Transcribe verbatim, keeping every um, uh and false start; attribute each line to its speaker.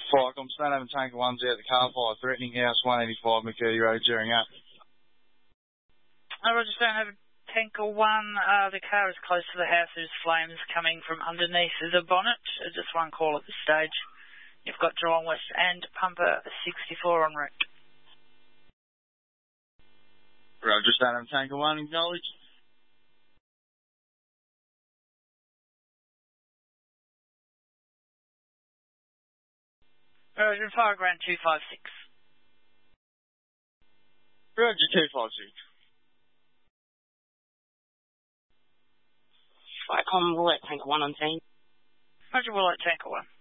Speaker 1: Flycom, Stone Haven Tanker one's out the car fire, threatening house one eighty-five McCurdy Road during up.
Speaker 2: I Roger, Stone Haven Tanker one, uh, the car is close to the house. There's flames coming from underneath the bonnet. Uh, just one call at this stage. You've got Geelong West and Pumper sixty-four en route.
Speaker 1: Roger, Stone Haven Tanker one, acknowledged.
Speaker 2: Roger, Fire Ground two five six.
Speaker 1: Roger, two five six.
Speaker 3: Flycom, Woolite Tanker one on scene.
Speaker 2: Roger, Woolite Tanker one.